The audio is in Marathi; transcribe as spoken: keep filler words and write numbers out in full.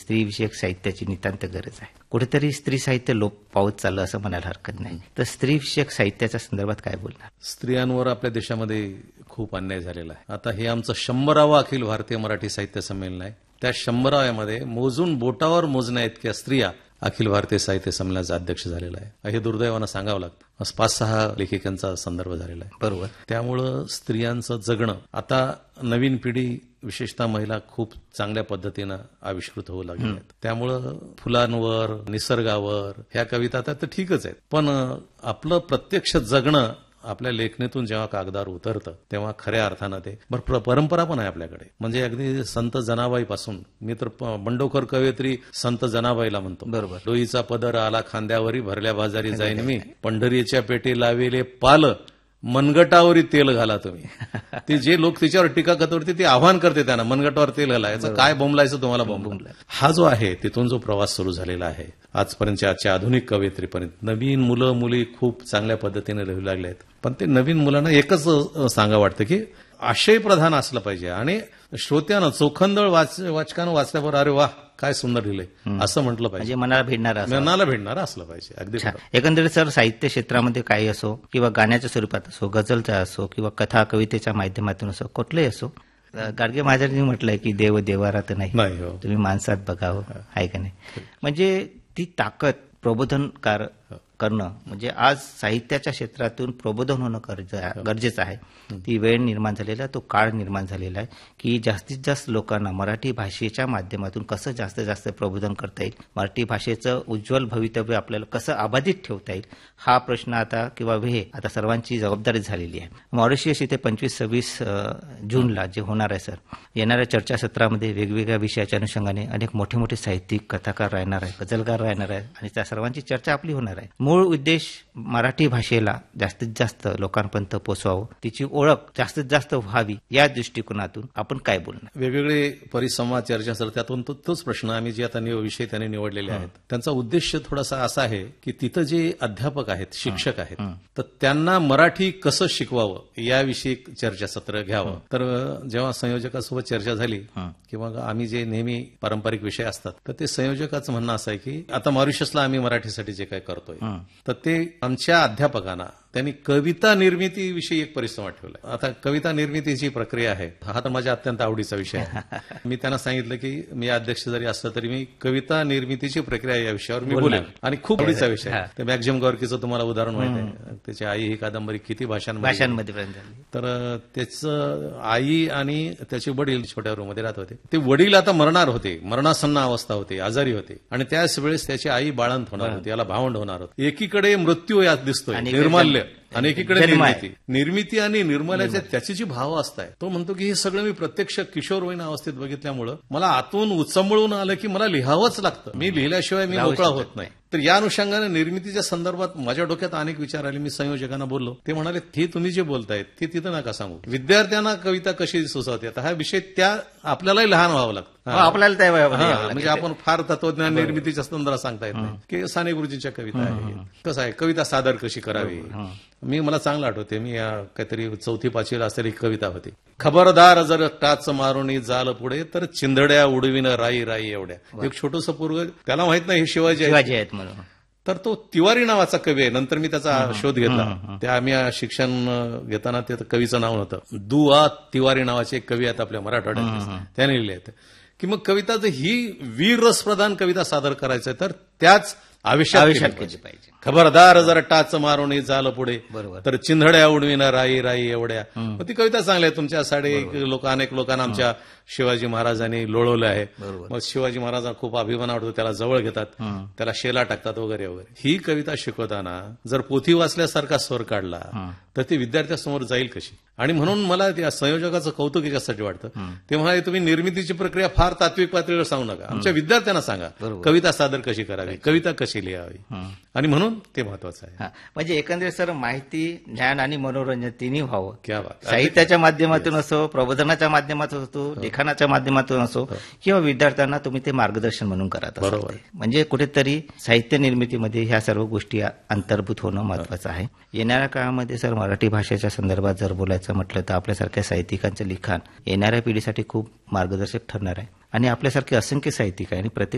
स्त्रीविषयक साहित्याची नितांत गरज आहे. कुठेतरी स्त्री साहित्य लोप पावत चाललं असं म्हणायला हरकत नाही. तर स्त्रीविषयक साहित्याच्या संदर्भात काय बोलणार? स्त्रियांवर आपल्या देशामध्ये खूप अन्याय झालेला आहे. आता हे आमचं शंभरावं अखिल भारतीय मराठी साहित्य संमेलन आहे. त्या शंभराव्यामध्ये मोजून बोटावर मोजण्या इतक्या स्त्रिया अखिल भारतीय साहित्य संमेलनाचा अध्यक्ष झालेला आहे. हे दुर्दैवानं सांगावं लागतं. पाच सहा लेखिकांचा संदर्भ झालेला आहे. बरोबर. त्यामुळं स्त्रियांचं जगणं आता नवीन पिढी विशेषतः महिला खूप चांगल्या पद्धतीनं आविष्कृत होऊ लागल्या आहेत. त्यामुळं फुलांवर, निसर्गावर ह्या कविता तर ठीकच आहेत, पण आपलं प्रत्यक्ष जगणं आपल्या लेखणीतून जेव्हा कागदावर उतरतं तेव्हा खऱ्या अर्थानं ते बरं. परंपरा पण आहे आपल्याकडे, म्हणजे अगदी संत जनाबाईपासून, मी तर बंडोखर कवयित्री संत जनाबाईला म्हणतो. बरोबर. डोईचा पदर आला खांद्यावरी, भरल्या बाजारी जाईन मी, पंढरीच्या पेटी लावेले पाल, मनगटावरी तेल घाला तुम्ही. ते जे लोक तिच्यावर टीका करत होते ते आव्हान करते त्यांना, मनगटावर तेल घाला, याचं काय बोंबलायचं तुम्हाला बोंबला. हा जो आहे तिथून जो प्रवास सुरू झालेला आहे आजपर्यंतच्या आजच्या आधुनिक कवयित्रीपर्यंत, नवीन मुलं मुली खूप चांगल्या पद्धतीने लिहू लागले आहेत. पण ते नवीन मुलांना एकच सांगा वाटतं की आशय प्रधान असलं पाहिजे आणि श्रोत्यानं चोखंदळ वाच वाचकानं वाचल्यावर अरे वा काय सुंदर लिहिलंय असं म्हटलं पाहिजे, म्हणजे मनाला भेटणारा मनाला भेटणारं असलं पाहिजे. अगदी एकंदरीत सर साहित्य क्षेत्रामध्ये काही असो किंवा गाण्याच्या स्वरूपात असो, गझलचा असो किंवा कथा कवितेच्या माध्यमातून असो, कुठलंही असो, गाडगे महाराजांनी म्हटलंय की देव देवारात नाही, तुम्ही माणसात बघावं, आहे का नाही. म्हणजे ती ताकद प्रबोधनकार करणं, म्हणजे आज साहित्याच्या क्षेत्रातून प्रबोधन होणं गरजेचं आहे. ती वेळ निर्माण झालेला आहे, तो काळ निर्माण झालेला आहे की जास्तीत जास्त लोकांना मराठी भाषेच्या माध्यमातून कसं जास्तीत जास्त प्रबोधन करता येईल, मराठी भाषेचं उज्ज्वल भवितव्य आपल्याला कसं अबाधित ठेवता येईल, हा प्रश्न आता किंवा हे आता सर्वांची जबाबदारी झालेली आहे. मॉरिशियस इथे पंचवीस सव्वीस जूनला जे होणार आहे सर, येणाऱ्या चर्चासत्रामध्ये वेगवेगळ्या विषयाच्या अनुषंगाने अनेक मोठे मोठे साहित्यिक, कथाकार राहणार आहे, गझलकार राहणार आहे आणि त्या सर्वांची चर्चा आपली होणार आहे. मूळ उद्देश मराठी भाषेला जास्तीत जास्त लोकांपर्यंत पोहोचवावं, तिची ओळख जास्तीत जास्त व्हावी, या दृष्टिकोनातून आपण काय बोलणार? वेगवेगळे परिसंवाद चर्चा असतात, त्यातून तो, तोच प्रश्न आम्ही जे आता विषय त्यांनी निवडलेले आहेत त्यांचा उद्देश थोडासा असा आहे की तिथं जे अध्यापक आहेत, शिक्षक आहेत, तर त्यांना मराठी कसं शिकवावं याविषयी चर्चासत्र घ्यावं. तर जेव्हा संयोजकासोबत चर्चा झाली किंवा आम्ही जे नेहमी पारंपरिक विषय असतात तर ते संयोजकाचं म्हणणं असं आहे की आता मॉरिशसला आम्ही मराठीसाठी जे काय करतोय तर ते आमच्या अध्यापकांना त्यांनी कविता निर्मितीविषयी एक परिसंवाद ठेवला. आता कविता निर्मितीची प्रक्रिया आहे, हा तर माझ्या अत्यंत आवडीचा विषय आहे. मी त्यांना सांगितलं की मी अध्यक्ष जरी असलं तरी मी कविता निर्मितीची प्रक्रिया या विषयावर मी बोलेन आणि खूप आवडीचा विषय आहे. ते मॅक्झिम गॉर्कीचं तुम्हाला उदाहरण माहित आहे, त्याची आई ही कादंबरी किती भाषांमध्ये, तर त्याचं आई आणि त्याचे वडील छोट्या रूममध्ये राहत होते. ते वडील आता मरणार होते, मरणासन्न अवस्था होते, आजारी होते आणि त्याच वेळेस त्याची आई बाळंत होणार होती, याला भावंड होणार होते. एकीकडे मृत्यू यात दिसतोय, निर्माल्य, आणि एकीकडे निर्मिती निर्मिती आणि निर्मल्याच्या त्याची जी भाव असताय, तो म्हणतो की हे सगळं मी प्रत्यक्ष किशोरवयीन अवस्थेत बघितल्यामुळं मला आतून उचंबळून आलं की मला लिहावंच लागतं, मी लिहिल्याशिवाय मी मोकळा होत नाही. तर या अनुषंगाने निर्मितीच्या संदर्भात माझ्या डोक्यात अनेक विचार आले. मी संयोजकांना बोललो, ते म्हणाले हे तुम्ही जे बोलतायत ते तिथं नका सांगू, विद्यार्थ्यांना कविता कशी सुचवते, आता हा विषय त्या आपल्यालाही लहान व्हावं लागतं, आपल्याला म्हणजे आपण फार तत्वज्ञान निर्मितीच्या संदर्भात सांगता येत नाही की साने गुरुजींच्या कविता आहे, कसं आहे कविता सादर कशी करावी. मी मला चांगलं आठवते, मी काहीतरी चौथी पाचवीला असलेली कविता होती. खबरदार जर टाच मारून जाल पुढे तर चिंधड्या उडविन राई राई एवढ्या. एक छोटंसं पूर्व, त्याला माहित नाही हे शिवाजी आहेत, तर तो तिवारी नावाचा कवी आहे. नंतर मी त्याचा शोध घेतला, त्या आम्ही शिक्षण घेताना ते कवीचं नाव होतं दुआ तिवारी नावाचे एक कवी आहेत आपल्या मराठवाड्यात, त्याने लिहिले आहेत की मग कविता जर ही वीर रसप्रधान कविता सादर करायचं तर त्याच आविष्यात पाहिजे. खबरदार जर टाच मारून झालं पुढे तर चिंधड्या उडविन राई राई एवढ्या. मग ती कविता चांगली आहे, तुमच्यासाठी लोक अनेक लोकांना आमच्या शिवाजी महाराजांनी लोळवलं आहे. मग शिवाजी महाराजांना खूप अभिमान वाटतो, त्याला जवळ घेतात, त्याला शेला टाकतात वगैरे वगैरे. ही कविता शिकवताना जर पोथी वाचल्यासारखा स्वर काढला तर ती विद्यार्थ्यासमोर जाईल कशी. आणि म्हणून मला त्या संयोजकाचं कौतुक याच्यासाठी वाटतं, ते म्हणाले तुम्ही निर्मितीची प्रक्रिया फार तात्विक पातळीवर सांगू नका, आमच्या विद्यार्थ्यांना सांगा कविता सादर कशी करावी, कविता कशी लिहावी, आणि म्हणून ते महत्वाचं आहे. म्हणजे एकंदरीत सर माहिती, ज्ञान आणि मनोरंजन तिन्ही व्हावं. क्या बात. साहित्याच्या माध्यमातून असो, प्रबोधनाच्या माध्यमातून असो, लेखनाच्या माध्यमातून असो किंवा विद्यार्थ्यांना तुम्ही ते मार्गदर्शन म्हणून करत बरोबर. म्हणजे कुठेतरी साहित्य निर्मितीमध्ये ह्या सर्व गोष्टी अंतर्भूत होणं महत्वाचं आहे. येणाऱ्या काळामध्ये सर मराठी भाषेच्या संदर्भात जर बोलायचं म्हटलं तर आपल्यासारख्या साहित्यिकांचं लिखाण येणाऱ्या पिढीसाठी खूप मार्गदर्शक ठरणार आहे आणि आपल्यासारखे असंख्य साहित्यिक आहे आणि प्रत्येक